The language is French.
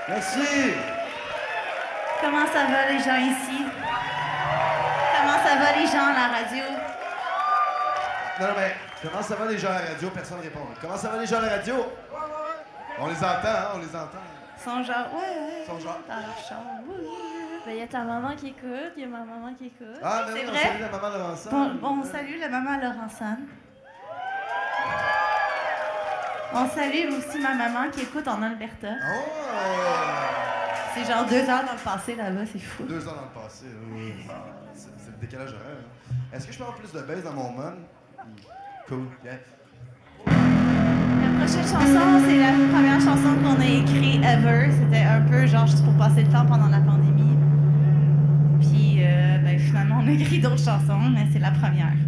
Merci. Comment ça va les gens ici? Comment ça va les gens à la radio? Non, mais comment ça va les gens à la radio? Personne ne répond. Comment ça va les gens à la radio? On les entend, hein? On les entend. Ils sont genre, ouais. Ils sont genre. Dans leur chambre. Ben, y a ta maman qui écoute, y a ma maman qui écoute. Ah, mais C'est oui, on vrai? salue la maman Laurençon. Bon, salut la maman Laurençonne. On salue aussi ma maman qui écoute en Alberta. Oh! C'est genre 2 heures dans le passé là-bas, c'est fou. 2 ans dans le passé. Oui. C'est le décalage horaire. Hein. Est-ce que je peux avoir plus de bass dans mon mon? Cool. Bien. La prochaine chanson, c'est la première chanson qu'on a écrite ever. C'était un peu genre juste pour passer le temps pendant la pandémie. Puis ben, finalement, on a écrit d'autres chansons, mais c'est la première.